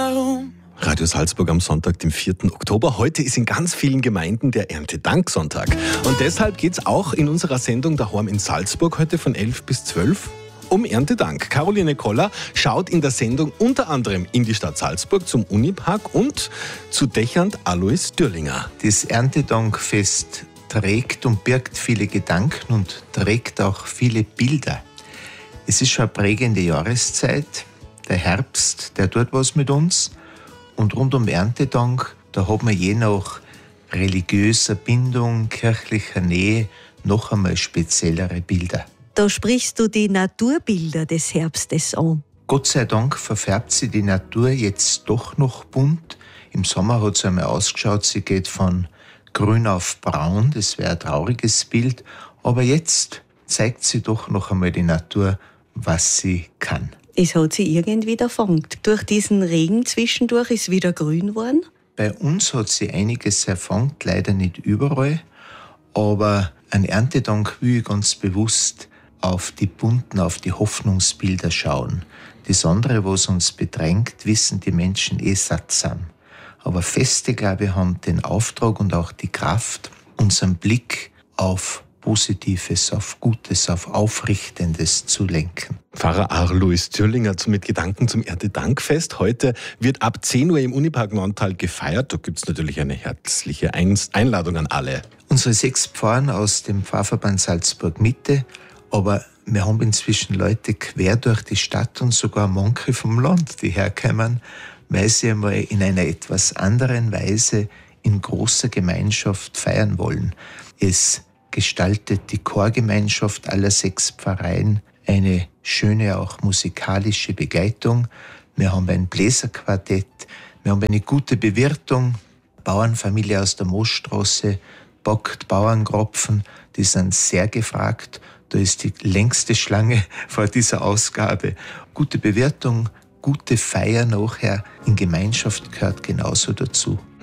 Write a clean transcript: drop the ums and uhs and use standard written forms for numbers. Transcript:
warum? Radio Salzburg am Sonntag, dem 4. Oktober. Heute ist in ganz vielen Gemeinden der Erntedanksonntag. Und deshalb geht es auch in unserer Sendung daheim in Salzburg heute von 11 bis 12 um Erntedank. Caroline Koller schaut in der Sendung unter anderem in die Stadt Salzburg zum Unipark und zu Dächernd Alois Dürlinger. Das Erntedankfest trägt und birgt viele Gedanken und trägt auch viele Bilder. Es ist schon eine prägende Jahreszeit. Der Herbst, der tut was mit uns. Und rund um Erntedank, da hat man je nach religiöser Bindung, kirchlicher Nähe noch einmal speziellere Bilder. Da sprichst du die Naturbilder des Herbstes an. Gott sei Dank verfärbt sich die Natur jetzt doch noch bunt. Im Sommer hat es einmal ausgeschaut, sie geht von grün auf braun, das wäre ein trauriges Bild. Aber jetzt zeigt sie doch noch einmal die Natur, was sie kann. Es hat sie irgendwie erfangt. Durch diesen Regen zwischendurch ist wieder grün geworden. Bei uns hat sie einiges erfangt, leider nicht überall. Aber an Erntedank will ich ganz bewusst auf die bunten, auf die Hoffnungsbilder schauen. Das andere, was uns bedrängt, wissen die Menschen sattsam. Aber Feste, glaube ich, haben den Auftrag und auch die Kraft, unseren Blick auf Positives, auf Gutes, auf Aufrichtendes zu lenken. Pfarrer Alois Dürlinger mit Gedanken zum Erntedankfest. Heute wird ab 10 Uhr im Unipark Nonntal gefeiert. Da gibt es natürlich eine herzliche Einladung an alle. Unsere 6 Pfarren aus dem Pfarrverband Salzburg Mitte, aber wir haben inzwischen Leute quer durch die Stadt und sogar manche vom Land, die herkommen, weil sie einmal in einer etwas anderen Weise in großer Gemeinschaft feiern wollen. Es gestaltet die Chorgemeinschaft aller 6 Pfarreien eine schöne, auch musikalische Begleitung. Wir haben ein Bläserquartett, wir haben eine gute Bewirtung, Bauernfamilie aus der Moosstraße backt Bauernkropfen, die sind sehr gefragt. Da ist die längste Schlange vor dieser Ausgabe. Gute Bewirtung, gute Feier nachher in Gemeinschaft gehört genauso dazu.